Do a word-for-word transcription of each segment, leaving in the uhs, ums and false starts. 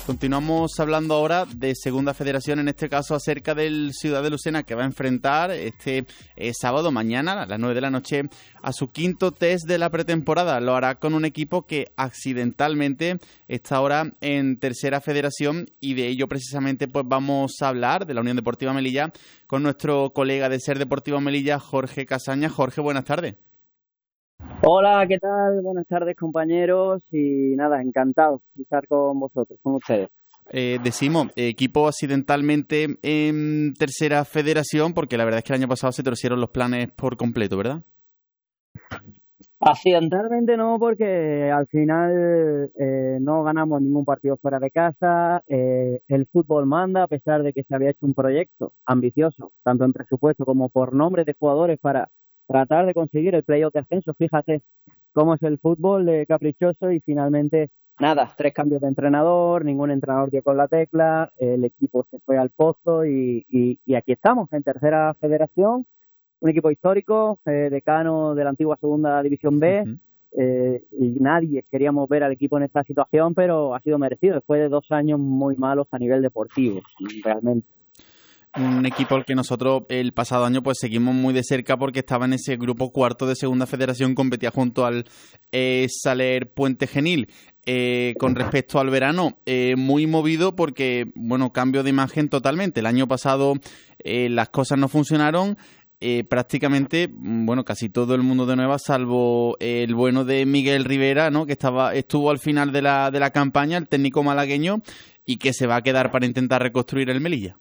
Continuamos hablando ahora de Segunda Federación, en este caso acerca del Ciudad de Lucena, que va a enfrentar este eh, sábado, mañana, a las nueve de la noche, a su quinto test de la pretemporada. Lo hará con un equipo que accidentalmente está ahora en Tercera Federación, y de ello precisamente pues vamos a hablar, de la Unión Deportiva Melilla, con nuestro colega de Ser Deportivo Melilla, Jorge Casaña. Jorge, buenas tardes. Hola, ¿qué tal? Buenas tardes, compañeros, y nada, encantado de estar con vosotros, con ustedes. Eh, decimos, equipo accidentalmente en Tercera Federación, porque la verdad es que el año pasado se torcieron los planes por completo, ¿verdad? Accidentalmente no, porque al final eh, no ganamos ningún partido fuera de casa. Eh, el fútbol manda, a pesar de que se había hecho un proyecto ambicioso, tanto en presupuesto como por nombre de jugadores, para tratar de conseguir el playoff de ascenso. Fíjate cómo es el fútbol de caprichoso, y finalmente nada, tres cambios de entrenador, ningún entrenador dio con la tecla, el equipo se fue al pozo y, y, y aquí estamos en Tercera Federación, un equipo histórico, eh, decano de la antigua Segunda División B. Uh-huh. eh, y nadie queríamos ver al equipo en esta situación, pero ha sido merecido después de dos años muy malos a nivel deportivo, realmente. Un equipo al que nosotros el pasado año pues seguimos muy de cerca, porque estaba en ese grupo cuarto de Segunda Federación, competía junto al eh, Saler Puente Genil. Eh, con respecto al verano, eh, muy movido porque, bueno, cambio de imagen totalmente. El año pasado eh, las cosas no funcionaron. Eh, prácticamente, bueno, casi todo el mundo de nueva, salvo el bueno de Miguel Rivera, ¿no? Que estaba estuvo al final de la, de la campaña, el técnico malagueño, y que se va a quedar para intentar reconstruir el Melilla.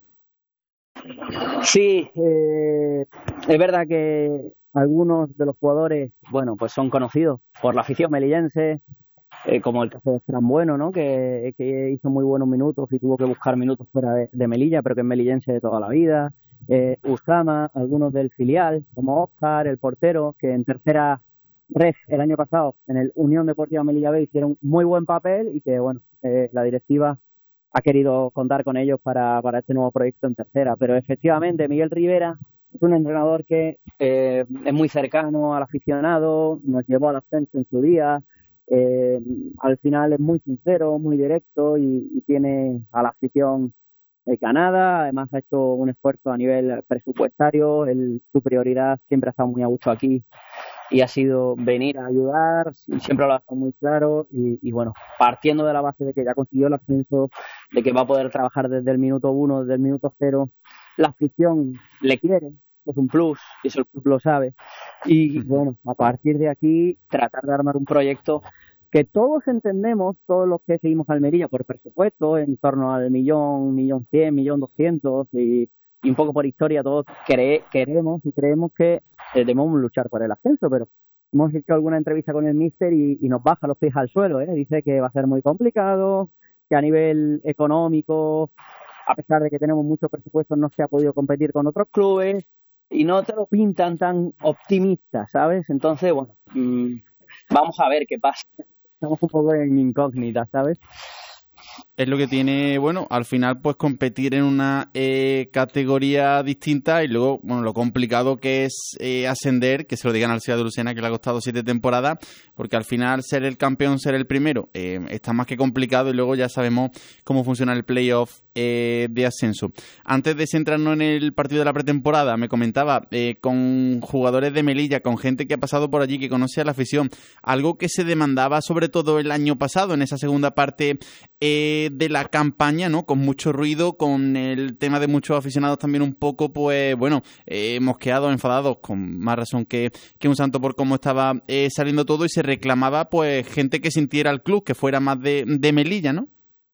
Sí, eh, es verdad que algunos de los jugadores, bueno, pues son conocidos por la afición melillense, eh, como el caso de Fran Bueno, ¿no? Que, que hizo muy buenos minutos y tuvo que buscar minutos fuera de, de Melilla, pero que es melillense de toda la vida. Eh, Usama, algunos del filial, como Oscar, el portero, que en tercera red el año pasado en el Unión Deportiva Melilla B hicieron muy buen papel, y que, bueno, eh, la directiva ha querido contar con ellos para, para este nuevo proyecto en tercera. Pero efectivamente, Miguel Rivera es un entrenador que eh, es muy cercano al aficionado, nos llevó al ascenso en su día, eh, al final es muy sincero, muy directo, y, y tiene a la afición eh, ganada. Además ha hecho un esfuerzo a nivel presupuestario. El, su prioridad siempre ha estado muy a gusto aquí, y ha sido venir a ayudar, siempre lo ha dejado muy claro, y, y bueno, partiendo de la base de que ya consiguió el ascenso, de que va a poder trabajar desde el minuto uno, desde el minuto cero, la afición le quiere, es un plus, y eso el club lo sabe, y bueno, a partir de aquí tratar de armar un proyecto que todos entendemos, todos los que seguimos al Melilla por presupuesto, en torno al millón, millón cien, millón doscientos, y y un poco por historia todos cree, queremos y creemos que eh, debemos luchar por el ascenso, pero hemos hecho alguna entrevista con el míster y, y nos baja los pies al suelo, ¿eh? Dice que va a ser muy complicado, que a nivel económico, a pesar de que tenemos muchos presupuestos, no se ha podido competir con otros clubes, y no te lo pintan tan optimista, ¿sabes? Entonces, bueno, mmm, vamos a ver qué pasa. Estamos un poco en incógnita, ¿sabes? Es lo que tiene, bueno, al final pues competir en una eh, categoría distinta, y luego, bueno, lo complicado que es eh, ascender, que se lo digan al Ciudad de Lucena, que le ha costado siete temporadas, porque al final ser el campeón, ser el primero, eh, está más que complicado, y luego ya sabemos cómo funciona el playoff eh, de ascenso. Antes de centrarnos en el partido de la pretemporada, me comentaba eh, con jugadores de Melilla, con gente que ha pasado por allí, que conoce a la afición, algo que se demandaba sobre todo el año pasado, en esa segunda parte eh, de la campaña, ¿no? Con mucho ruido, con el tema de muchos aficionados también un poco, pues, bueno, eh, mosqueados, enfadados, con más razón que, que un santo por cómo estaba eh, saliendo todo, y se reclamaba, pues, gente que sintiera el club, que fuera más de, de Melilla, ¿no?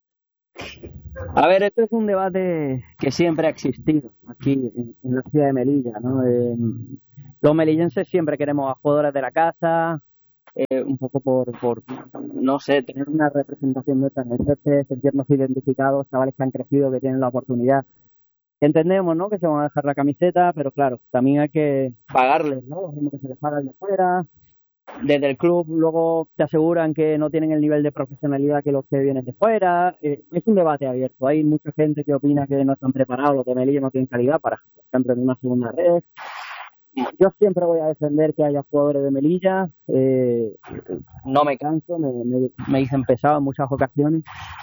A ver, esto es un debate que siempre ha existido aquí en, en la ciudad de Melilla, ¿no? Eh, los melillenses siempre queremos a jugadores de la casa, eh, un poco por, por, no sé, tener una representación nuestra en el jefe, sentirnos identificados, chavales que han crecido, que tienen la oportunidad. Entendemos, ¿no?, que se van a dejar la camiseta, pero claro, también hay que pagarles, ¿no? Lo mismo que se les paga de fuera. Desde el club luego te aseguran que no tienen el nivel de profesionalidad que los que vienen de fuera. Eh, es un debate abierto. Hay mucha gente que opina que no están preparados, los de Melilla no tienen calidad para, por ejemplo, en una segunda red. Yo siempre voy a defender que haya jugadores de Melilla. Eh, no me canso, me, me, me dicen pesado en muchas ocasiones.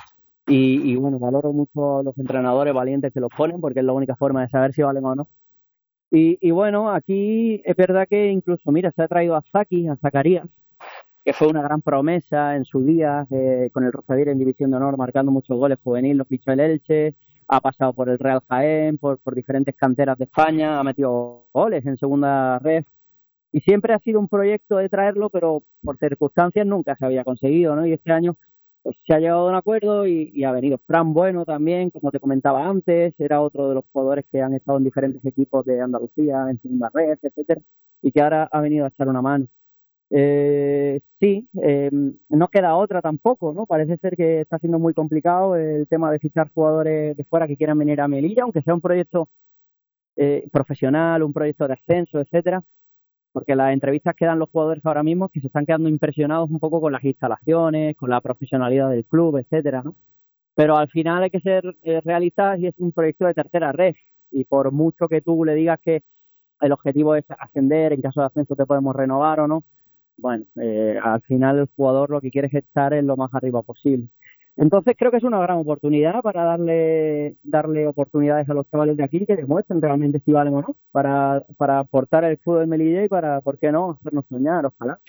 Y, y bueno, valoro mucho a los entrenadores valientes que los ponen porque es la única forma de saber si valen o no. Y, y bueno, aquí es verdad que incluso, mira, se ha traído a Zaki, a Zacarías, que fue una gran promesa en su día, eh, con el Rosselló en División de Honor, marcando muchos goles juvenil, lo fichó el Elche, ha pasado por el Real Jaén, por, por diferentes canteras de España, ha metido goles en segunda red, y siempre ha sido un proyecto de traerlo, pero por circunstancias nunca se había conseguido, ¿no? Y este año pues, se ha llegado a un acuerdo y, y ha venido Fran Bueno también, como te comentaba antes, era otro de los jugadores que han estado en diferentes equipos de Andalucía, en segunda red, etcétera, y que ahora ha venido a echar una mano. Eh, sí, eh, no queda otra tampoco, ¿no? Parece ser que está siendo muy complicado el tema de fichar jugadores de fuera que quieran venir a Melilla, aunque sea un proyecto eh, profesional, un proyecto de ascenso, etcétera, porque las entrevistas que dan los jugadores ahora mismo es que se están quedando impresionados un poco con las instalaciones, con la profesionalidad del club, etcétera, ¿no? Pero al final hay que ser eh, realistas y es un proyecto de tercera red, y por mucho que tú le digas que el objetivo es ascender, en caso de ascenso te podemos renovar o no, bueno, eh, al final el jugador lo que quiere es estar en lo más arriba posible. Entonces creo que es una gran oportunidad para darle darle oportunidades a los chavales de aquí que demuestren realmente si valen o no, para, para aportar el fútbol del Melilla y para, ¿por qué no?, hacernos soñar, ojalá.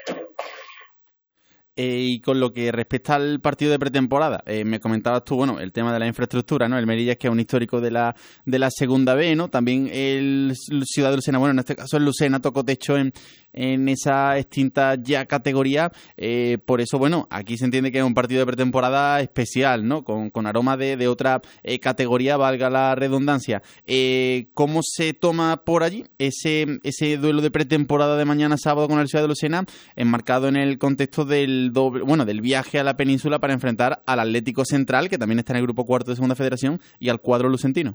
Eh, y con lo que respecta al partido de pretemporada, eh, me comentabas tú, bueno, el tema de la infraestructura, ¿no? El Melilla, que es un histórico de la de la segunda B, ¿no? También el Ciudad de Lucena, bueno, en este caso el Lucena tocó techo en, en esa extinta ya categoría, eh, por eso, bueno, aquí se entiende que es un partido de pretemporada especial, ¿no? Con, con aroma de, de otra eh, categoría, valga la redundancia. Eh, ¿Cómo se toma por allí ese, ese duelo de pretemporada de mañana sábado con el Ciudad de Lucena, enmarcado en el contexto del doble, bueno, del viaje a la península para enfrentar al Atlético Central, que también está en el grupo cuarto de Segunda Federación, y al cuadro lucentino?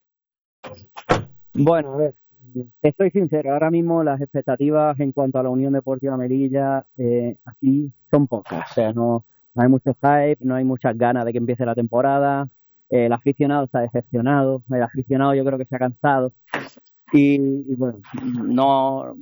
Bueno, a ver, estoy sincero, ahora mismo las expectativas en cuanto a la Unión Deportiva Melilla eh, aquí son pocas, o sea, no, no hay mucho hype, no hay muchas ganas de que empiece la temporada, eh, el aficionado está decepcionado, el aficionado yo creo que se ha cansado y, y bueno, no...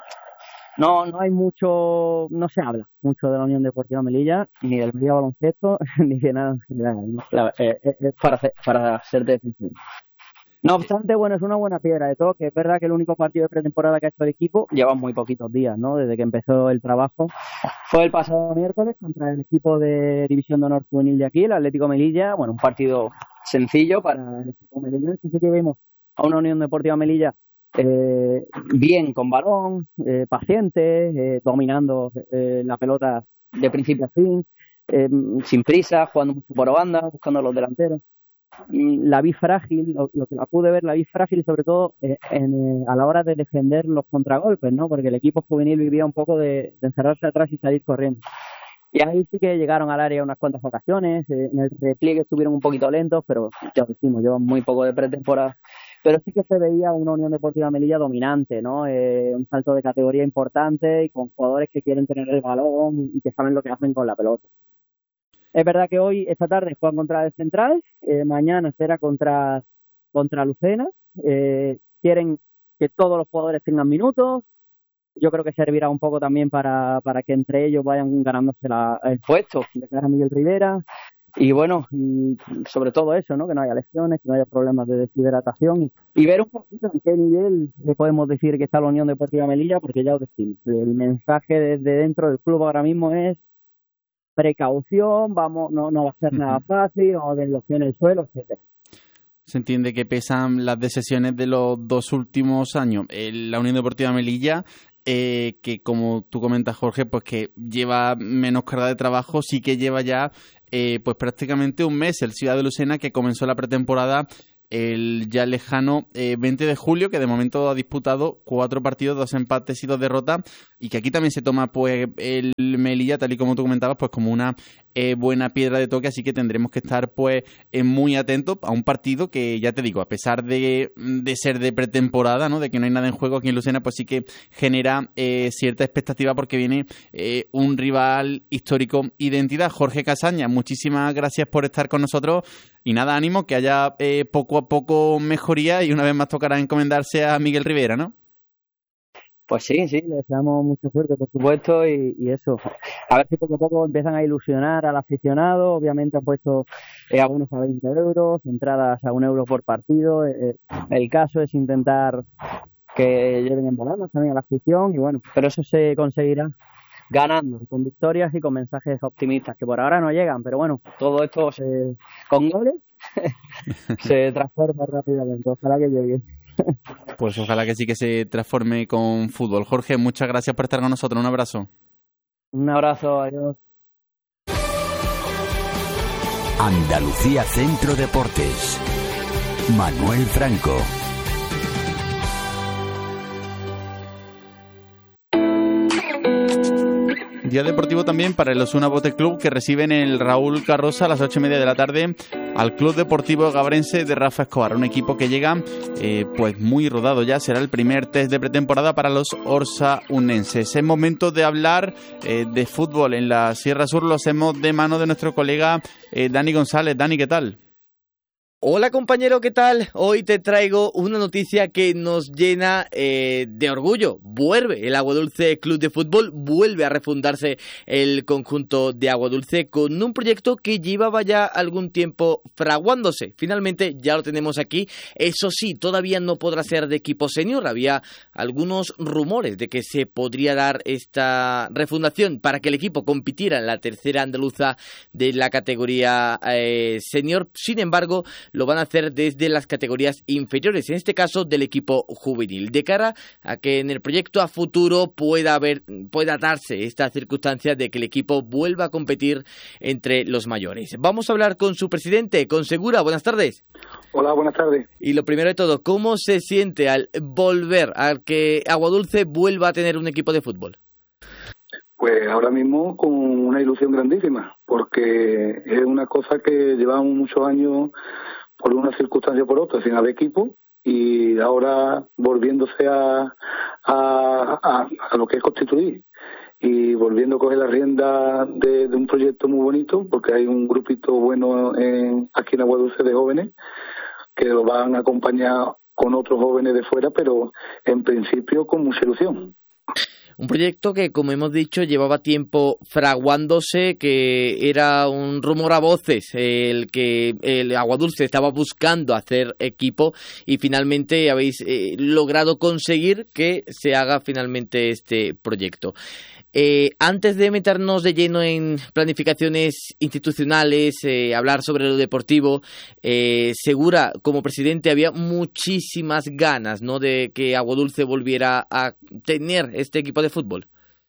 No, no hay mucho, no se habla mucho de la Unión Deportiva Melilla, ni del Melilla Baloncesto, ni de nada en general, ¿no? La- eh, eh, eh, para, ser- para serte sincero. No obstante, bueno, es una buena piedra de toque. Es verdad que el único partido de pretemporada que ha hecho el equipo lleva muy poquitos días, ¿no? Desde que empezó el trabajo. Fue el pasado miércoles contra el equipo de División de Honor Juvenil de aquí, el Atlético Melilla. Bueno, un partido sencillo para el equipo melillense. Sí que vimos a una Unión Deportiva Melilla eh, bien con balón, eh, paciente, eh, dominando eh, la pelota de principio a fin, eh, sin prisa, jugando mucho por banda, buscando a los delanteros. Y la vi frágil, lo, lo que la pude ver, la vi frágil sobre todo eh, en, eh, a la hora de defender los contragolpes, ¿no? Porque el equipo juvenil vivía un poco de, de encerrarse atrás y salir corriendo. Y ahí sí que llegaron al área unas cuantas ocasiones, eh, en el repliegue estuvieron un poquito lentos, pero ya lo decimos, llevan muy poco de pretemporada. Pero sí que se veía una Unión Deportiva Melilla dominante, ¿no? Eh, un salto de categoría importante y con jugadores que quieren tener el balón y que saben lo que hacen con la pelota. Es verdad que hoy, esta tarde, juegan contra el Central, eh, mañana será contra, contra Lucena. Eh, quieren que todos los jugadores tengan minutos. Yo creo que servirá un poco también para, para que entre ellos vayan ganándose la, el puesto de cara a Miguel Rivera. Y bueno, y sobre todo eso, ¿no? Que no haya lesiones, que no haya problemas de deshidratación. Y, y ver un poquito en qué nivel le podemos decir que está la Unión Deportiva Melilla, porque ya os decimos, el mensaje desde dentro del club ahora mismo es precaución, vamos, no, no va a ser nada fácil, vamos a deslojar en el suelo, etcétera. Se entiende que pesan las decisiones de los dos últimos años. Eh, la Unión Deportiva Melilla, eh, que como tú comentas, Jorge, pues que lleva menos carga de trabajo, sí que lleva ya eh, pues prácticamente un mes. El Ciudad de Lucena, que comenzó la pretemporada el ya lejano eh, veinte de julio, que de momento ha disputado cuatro partidos, dos empates y dos derrotas, y que aquí también se toma pues el Melilla, tal y como tú comentabas, pues como una eh, buena piedra de toque, así que tendremos que estar pues eh, muy atentos a un partido que, ya te digo, a pesar de, de ser de pretemporada, ¿no? De que no hay nada en juego aquí en Lucena, pues sí que genera eh, cierta expectativa porque viene eh, un rival histórico y de identidad. Jorge Casaña, muchísimas gracias por estar con nosotros. Y nada, ánimo, que haya eh, poco a poco mejoría y una vez más tocará encomendarse a Miguel Rivera, ¿no? Pues sí, sí, le deseamos mucha suerte, por supuesto, y, y eso. A ver si poco a poco empiezan a ilusionar al aficionado. Obviamente han puesto eh, abonos a veinte euros, entradas a un euro por partido. Eh, el caso es intentar que lleven en boladas también a la afición, y bueno, pero eso se conseguirá ganando, con victorias y con mensajes optimistas, que por ahora no llegan, pero bueno, todo esto se, con goles se transforma rápidamente. Ojalá que llegue. Pues ojalá que sí que se transforme con fútbol. Jorge, muchas gracias por estar con nosotros. Un abrazo. Un abrazo, adiós. Andalucía Centro Deportes. Manuel Franco. Día deportivo también para el Osuna Bote Club, que reciben el Raúl Carroza a las ocho y media de la tarde al Club Deportivo Gabrense de Rafa Escobar, un equipo que llega eh, pues muy rodado ya. Será el primer test de pretemporada para los orsaunenses. Es momento de hablar eh, de fútbol en la Sierra Sur. Lo hacemos de mano de nuestro colega eh, Dani González. Dani, ¿qué tal? Hola compañero, ¿qué tal? Hoy te traigo una noticia que nos llena eh, de orgullo. Vuelve el Aguadulce Club de Fútbol, vuelve a refundarse el conjunto de Aguadulce con un proyecto que llevaba ya algún tiempo fraguándose. Finalmente ya lo tenemos aquí. Eso sí, todavía no podrá ser de equipo senior. Había algunos rumores de que se podría dar esta refundación para que el equipo compitiera en la tercera andaluza de la categoría eh, senior. Sin embargo, lo van a hacer desde las categorías inferiores, en este caso del equipo juvenil, de cara a que en el proyecto a futuro pueda haber, pueda darse esta circunstancia de que el equipo vuelva a competir entre los mayores. Vamos a hablar con su presidente, con Segura. Buenas tardes. Hola, buenas tardes. Y lo primero de todo, ¿cómo se siente al volver, al que Aguadulce vuelva a tener un equipo de fútbol? Pues ahora mismo con una ilusión grandísima, porque es una cosa que llevamos muchos años por una circunstancia o por otra sin haber equipo, y ahora volviéndose a, a, a, a lo que es constituir y volviendo a coger la rienda de, de un proyecto muy bonito, porque hay un grupito bueno en, aquí en Aguadulce de jóvenes que lo van a acompañar con otros jóvenes de fuera, pero en principio con mucha ilusión. Un proyecto que, como hemos dicho, llevaba tiempo fraguándose, que era un rumor a voces, el que el Aguadulce estaba buscando hacer equipo, y finalmente habéis eh, logrado conseguir que se haga finalmente este proyecto. Eh, antes de meternos de lleno en planificaciones institucionales, eh, hablar sobre lo deportivo, eh, Segura, como presidente, había muchísimas ganas, ¿no?, de que Aguadulce volviera a tener este equipo de fútbol.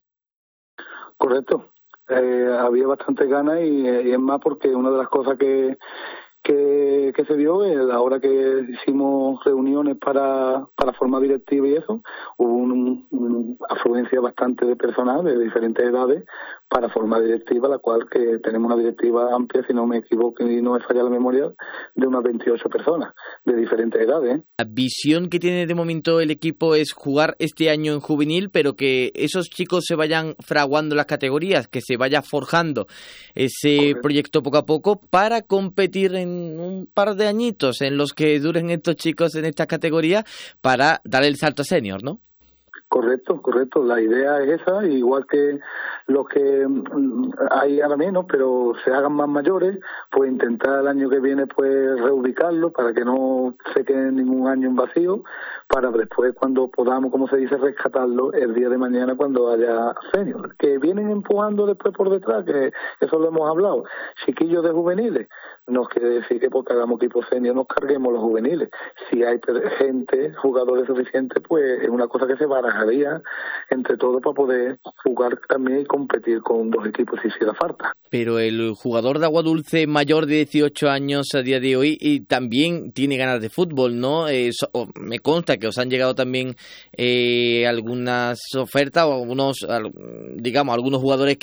Correcto. Eh, había bastante ganas, y, y es más porque una de las cosas que que, que se dio a la hora que hicimos reuniones para, para formar directiva y eso, hubo una un afluencia bastante de personal de diferentes edades para formar directiva, la cual que tenemos una directiva amplia, si no me equivoco y no me falla la memoria, de unas veintiocho personas de diferentes edades. ¿eh? La visión que tiene de momento el equipo es jugar este año en juvenil, pero que esos chicos se vayan fraguando las categorías, que se vaya forjando ese Correcto. Proyecto poco a poco para competir en un par de añitos en los que duren estos chicos en esta categoría para dar el salto senior, ¿no? Correcto, correcto. La idea es esa, igual que los que hay ahora menos, pero se hagan más mayores, pues intentar el año que viene pues reubicarlo para que no se quede ningún año en vacío, para después cuando podamos, como se dice, rescatarlo el día de mañana cuando haya senior, que vienen empujando después por detrás, que eso lo hemos hablado, chiquillos de juveniles. No quiere decir que porque hagamos equipo senior nos carguemos los juveniles. Si hay gente, jugadores suficientes, pues es una cosa que se barajaría entre todos para poder jugar también y competir con dos equipos si hiciera falta. Pero el jugador de Aguadulce mayor de dieciocho años a día de hoy y también tiene ganas de fútbol, ¿no? Eh, so, me consta que os han llegado también eh, algunas ofertas o algunos, digamos, algunos jugadores